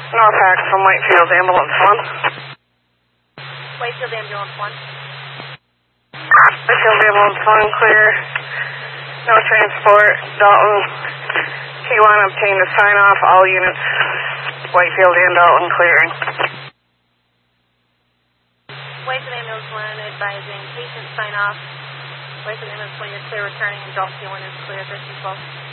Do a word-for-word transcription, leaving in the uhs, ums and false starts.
North Hack from Whitefield, Ambulance one. Whitefield Ambulance one. Whitefield Ambulance one, clear. No transport. Dalton, K one obtained a sign off. All units, Whitefield and Dalton clearing. Whitefield Ambulance one advising patient sign off. Whitefield Ambulance one, you're clear returning, and Dalton K one is clear, thirteen twelve.